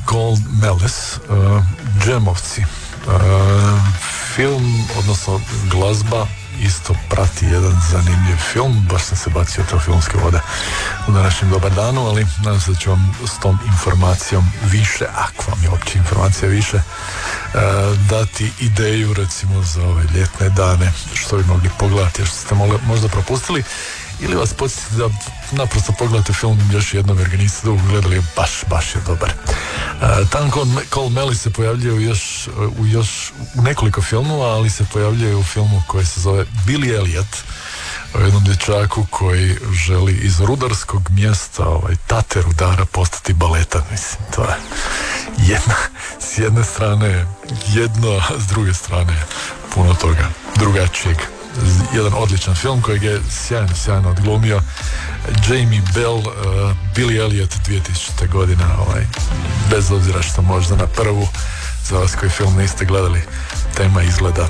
Cole Mellis, Džemovci. Film, odnosno glazba, isto prati jedan zanimljiv film. Baš sam se bacio te filmske vode u današnjem dobar danu, ali nadam se da ću vam s tom informacijom više, ako vam je uopće informacija više, dati ideju recimo za ove ljetne dane, što bi mogli pogledati, što ste možda propustili, ili vas podsjetiti da naprosto pogledate film još jednom jer ga niste dugo gledali, baš je dobar. Tam Cole Mellis se pojavljuje u nekoliko filmova, ali se pojavljuje u filmu koji se zove Billy Elliot, o jednom dječaku koji želi iz rudarskog mjesta, tate rudara, postati baletan. Mislim, to je s jedne strane jedno, a s druge strane puno toga drugačijeg. Jedan odličan film kojeg je sjajno odglumio Jamie Bell, Billy Elliot 2000. godina, bez obzira što možda na prvu, za vas koji film niste gledali, tema izgleda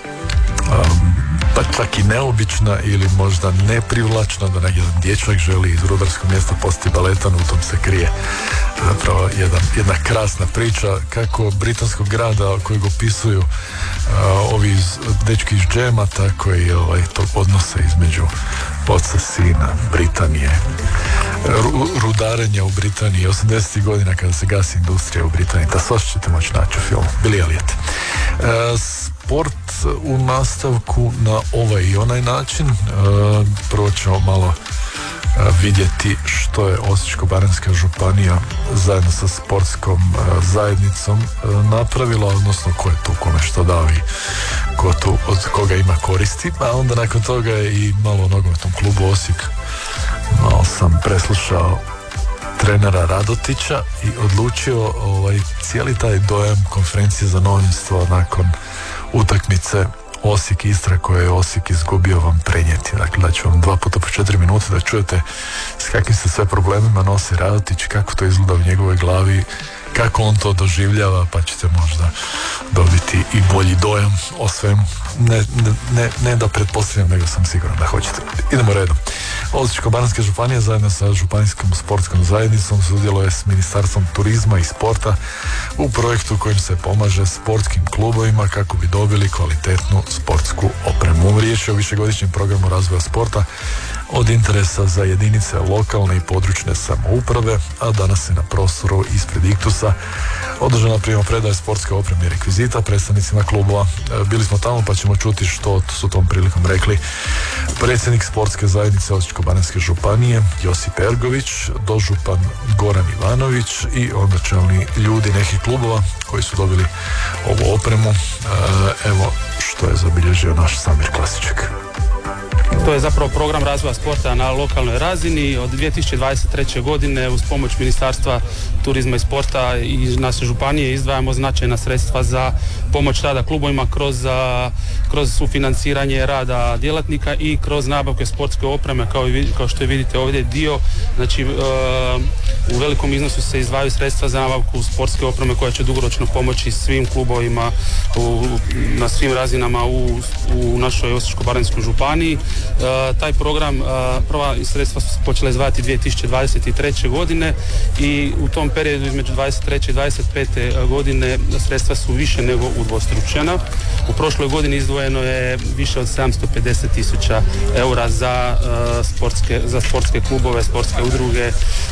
pa čak i neobična ili možda neprivlačna, da jedan dječak želi iz rudarskog mjesta postati baletan, u tom se krije zapravo jedna krasna priča kako britanskog grada kojeg opisuju ovi dečki iz Džema, tako i to odnose između oca, sina, Britanije, rudarenja u Britaniji 80. godina kada se gasi industrija u Britaniji. Ta svašta ćete moći naći u filmu Billy Elliot. Sport u nastavku na ovaj i onaj način. Prvo ćemo malo vidjeti što je Osječko-baranjska županija zajedno sa sportskom zajednicom napravila, odnosno ko je tu kome što dao i ko tu od koga ima koristi, a onda nakon toga i malo o nogometnom klubu Osijek. Malo sam preslušao trenera Radotića i odlučio cijeli taj dojam konferencije za novinstvo nakon utakmice Osijek-Istra koje je Osijek izgubio vam prenijeti. Dakle, da ću vam 2 puta po 4 minute da čujete s kakvim se sve problemima nosi Radotić, kako to izgleda u njegovoj glavi, kako on to doživljava, pa ćete možda dobiti i bolji dojam o svemu. Ne da pretpostavljam, nego sam siguran da hoćete. Idemo redom. Osječko-baranjska županija zajedno sa Županijskom sportskom zajednicom sudjeluje s Ministarstvom turizma i sporta u projektu kojim se pomaže sportskim klubovima kako bi dobili kvalitetnu sportsku opremu. Riječ je o višegodišnjem programu razvoja sporta od interesa za jedinice lokalne i područne samouprave, a danas je na prostoru ispred Iktusa održana primopredaja sportske opreme i rekvizita predstavnicima klubova. Bili smo tamo pa ćemo čuti što su tom prilikom rekli predsjednik sportske zajednice Osječko-baranjske županije Josip Ergović, dožupan Goran Ivanović i onda čelni ljudi nekih klubova koji su dobili ovu opremu. Evo što je zabilježio naš Samir Klasiček. To je zapravo program razvoja sporta na lokalnoj razini. Od 2023. godine uz pomoć Ministarstva turizma i sporta i naše županije izdvajamo značajna sredstva za pomoć rada klubovima kroz sufinanciranje rada djelatnika i kroz nabavke sportske opreme kao što vidite ovdje dio. Znači u velikom iznosu se izdvajaju sredstva za nabavku sportske opreme koja će dugoročno pomoći svim klubovima na svim razinama u našoj Osječko-baranjskoj županiji. Taj program, prva sredstva su počela izdvajati 2023. godine i u tom periodu između 23. i 25. godine sredstva su više nego udvostručena. U prošloj godini izdvojeno je više od 750.000 eura za sportske klubove, sportske udruge,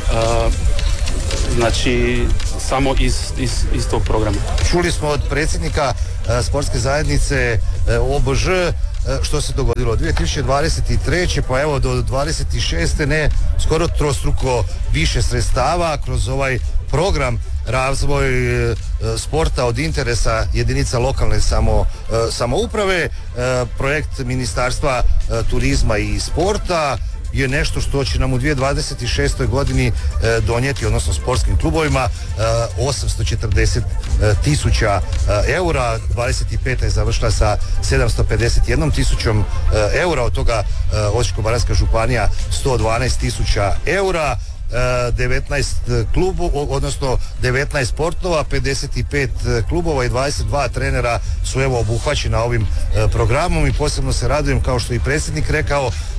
znači samo iz tog programa. Čuli smo od predsjednika sportske zajednice OBŽ što se dogodilo od 2023. pa evo do 26. ne skoro trostruko više sredstava kroz ovaj program razvoj sporta od interesa jedinica lokalne samouprave, projekt Ministarstva turizma i sporta je nešto što će nam u 2026. godini donijeti, odnosno sportskim klubovima, 840.000 eura. 25. je završila sa 751.000 eura, od toga Osječko-baranjska županija 112.000 eura. 19 klubova, odnosno 19 sportova, 55 klubova i 22 trenera su evo obuhvaćena ovim programom i posebno se radujem, kao što i predsjednik rekao,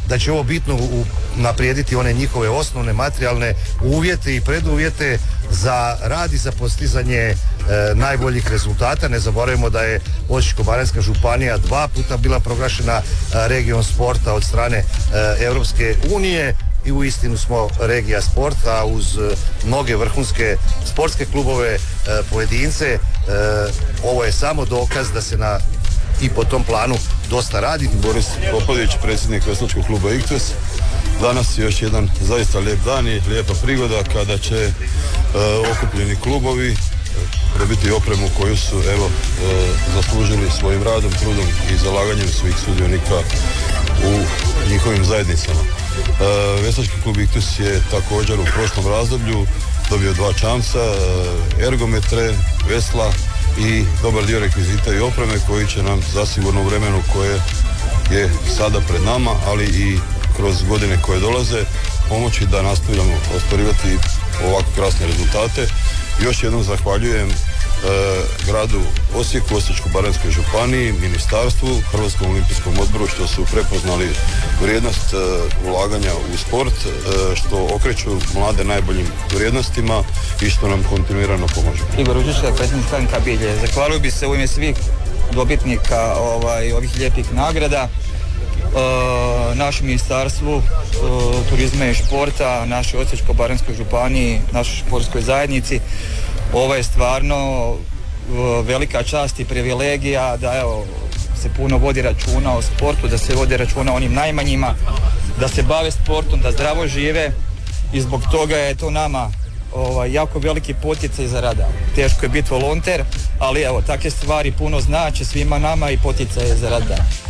da će ovo bitno naprijediti one njihove osnovne materijalne uvjete i preduvjete za rad i za postizanje najboljih rezultata. Ne zaboravimo da je Osječko-baranjska županija 2 puta bila proglašena regijom sporta od strane Europske unije i uistinu smo regija sporta uz mnoge vrhunske sportske klubove, pojedince. Ovo je samo dokaz da se i po tom planu dosta radi. Boris Popović, predsjednik Veslačkog kluba Iktus. Danas je još jedan zaista lijep dan i lijepa prigoda kada će okupljeni klubovi dobiti opremu koju su zaslužili svojim radom, trudom i zalaganjem svih sudionika u njihovim zajednicama. Veslački klub Iktus je također u prošlom razdoblju dobio 2 čamca, ergometre, vesla i dobar dio rekvizita i opreme koji će nam zasigurno u vremenu koje je sada pred nama, ali i kroz godine koje dolaze pomoći da nastavljamo ostvarivati ovako krasne rezultate. Još jednom zahvaljujem gradu Osijeku, Osječko-baranjskoj županiji, ministarstvu, Hrvatskom olimpijskom odboru što su prepoznali vrijednost ulaganja u sport, što okreću mlade najboljim vrijednostima i što nam kontinuirano pomažu. Igor Uđička, predsjednik stranka Bilje. Zahvalio bi se u ime svih dobitnika ovih lijepih nagrada, našem ministarstvu turizma i športa, našoj Osječko-baranjskoj županiji, našoj športskoj zajednici. Ovo je stvarno velika čast i privilegija da se puno vodi računa o sportu, da se vodi računa o onim najmanjima, da se bave sportom, da zdravo žive i zbog toga je to nama jako veliki poticaj za rada. Teško je biti volonter, ali takve stvari puno znače svima nama i poticaj za rada.